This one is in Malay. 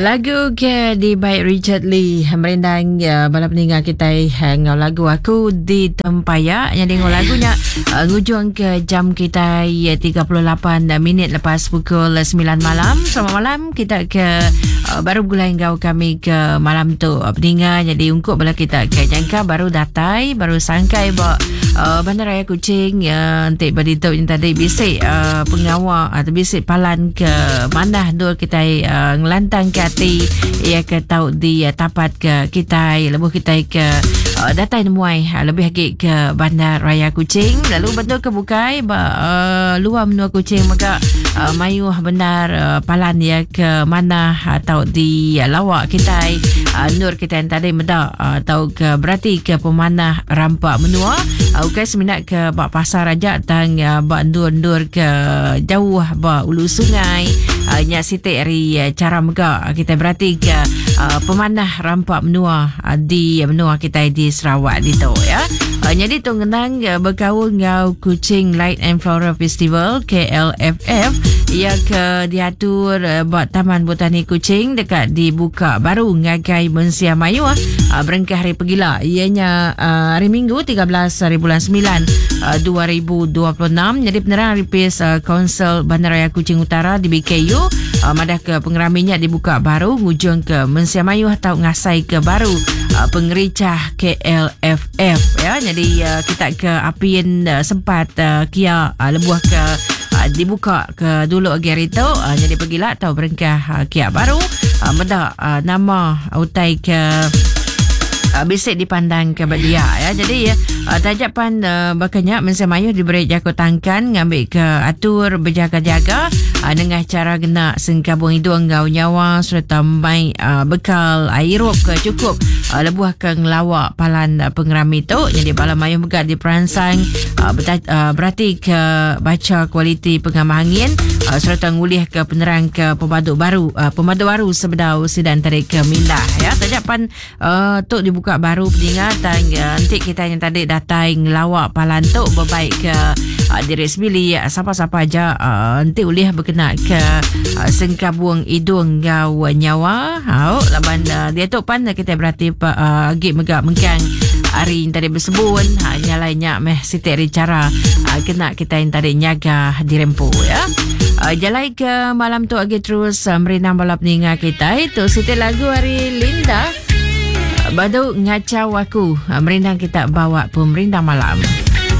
Lagu ke di baik Richard Lee merendang bala pendengar kita ngau lagu aku di Tempayak yang dengar lagunya ngujung ke jam kita 38 minit lepas pukul 9 malam. Selamat malam, kita ke baru gulai ngau kami ke malam tu pendengar. Jadi ungkup bala kita ke jangka baru datai baru sangkai Bandaraya Kuching nanti berdita yang tadi bisik pengawal atau bisik palan ke mana dur kita ngelantang ke hati ia ke tahu di tapat ke kita lebuh kita ke datai nemuai lebih lagi ke Bandar Raya Kuching lalu bentuk kebukai luar menua Kuching maka mayu benar palan ya ke mana tahu di lawak kita nur kita yang tadi medak tahu ke berarti ke pemanah rampak menua ukai seminat ke bak pasar raja tang bak ndur ke jauh bak ulu sungai nya sitik hari cara mega kita berarti ke pemanah rampak menua di menua kita di Sarawak di tu ya. Jadi tu ngenang berkawan ngau Kuching Light and Flora Festival KLFF ia ke diatur buat Taman Botani Kuching dekat dibuka baru ngagai Mensia Mayu berengkah hari pegila ianya hari Minggu 13 hari bulan 9 2026. Jadi penerangan ripis Kaunsil Bandaraya Kuching Utara di BKU madah ke pengeraminya dibuka baru ngujung ke Mensia Mayu atau ngasai ke baru pengericah KLFF ya. Jadi kita ke apian sempat kia lebuh ke dibuka ke dulu hari itu jadi pergilah tahu berengkah kia baru benda nama utai ke bisik dipandang ke dia ya. Jadi tajapan bakanya Mensia Mayu diberi jakutangkan ngambil ke atur berjaga-jaga dengan cara kena sengkabung hidung ngau nyawa serta mai bekal airup ke cukup lebuh ke ngelawak palan pengerami tu. Jadi bala Mayu megak diperansang berarti ke baca kualiti pengamah angin serta ngulih ke penerang ke pemadu baru sebedau sidan tarik ke mindah ya. Tajapan tu dibuka baru pendengar dan nanti kita yang tadi datang ngelawak palan tu berbaik ke diri sebili siapa-siapa aja nanti ulih berkena ke sengkabuang hidung ngau nyawa laban dia tu pan kita berarti agak megak mengkang hari yang tadi bersebut nyalainya meh sitik cara kena kita yang tadi nyaga dirempu ya. Jalai ke malam tu agak terus merenang balap pendengar kita itu sitik lagu hari Linda Badu Ngacau Aku merendang kita bawa pemerintah malam.